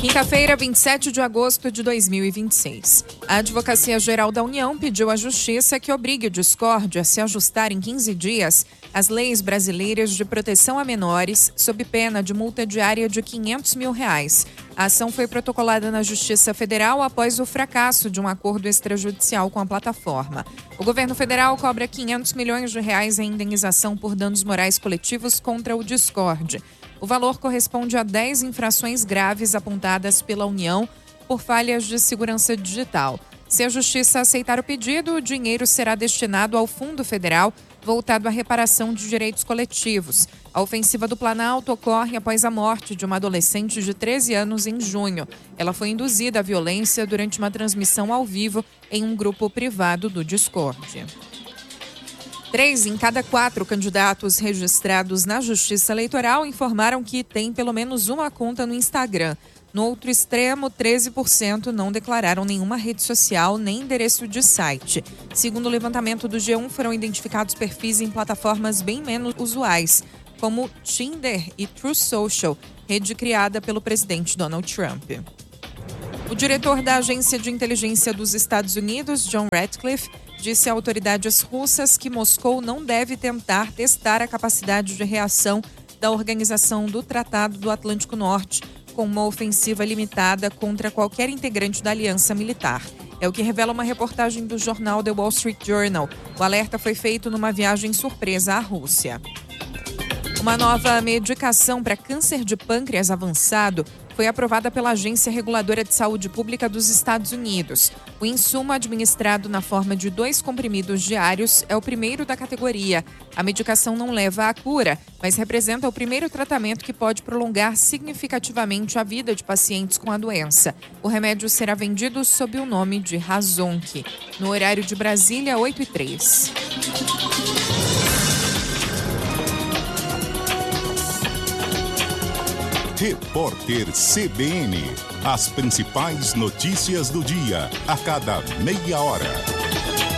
Quinta-feira, 27 de agosto de 2026. A Advocacia Geral da União pediu à Justiça que obrigue o Discord a se ajustar em 15 dias às leis brasileiras de proteção a menores, sob pena de multa diária de R$500 mil. A ação foi protocolada na Justiça Federal após o fracasso de um acordo extrajudicial com a plataforma. O governo federal cobra R$500 milhões em indenização por danos morais coletivos contra o Discord. O valor corresponde a 10 infrações graves apontadas pela União por falhas de segurança digital. Se a Justiça aceitar o pedido, o dinheiro será destinado ao Fundo Federal, voltado à reparação de direitos coletivos. A ofensiva do Planalto ocorre após a morte de uma adolescente de 13 anos em junho. Ela foi induzida à violência durante uma transmissão ao vivo em um grupo privado do Discord. 3 em cada 4 candidatos registrados na Justiça Eleitoral informaram que têm pelo menos uma conta no Instagram. No outro extremo, 13% não declararam nenhuma rede social nem endereço de site. Segundo o levantamento do G1, foram identificados perfis em plataformas bem menos usuais, como Tinder e Truth Social, rede criada pelo presidente Donald Trump. O diretor da Agência de Inteligência dos Estados Unidos, John Ratcliffe, disse a autoridades russas que Moscou não deve tentar testar a capacidade de reação da Organização do Tratado do Atlântico Norte com uma ofensiva limitada contra qualquer integrante da aliança militar. É o que revela uma reportagem do jornal The Wall Street Journal. O alerta foi feito numa viagem surpresa à Rússia. Uma nova medicação para câncer de pâncreas avançado foi aprovada pela Agência Reguladora de Saúde Pública dos Estados Unidos. O insumo, administrado na forma de 2 comprimidos diários, é o primeiro da categoria. A medicação não leva à cura, mas representa o primeiro tratamento que pode prolongar significativamente a vida de pacientes com a doença. O remédio será vendido sob o nome de Razonk. No horário de Brasília, 8h03. Repórter CBN. As principais notícias do dia, a cada meia hora.